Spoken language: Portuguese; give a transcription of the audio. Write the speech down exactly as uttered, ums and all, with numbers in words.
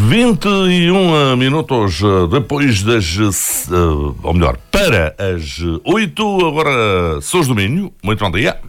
vinte e um minutos depois das, ou melhor, para as oito, agora Sons do Minho, muito bom dia.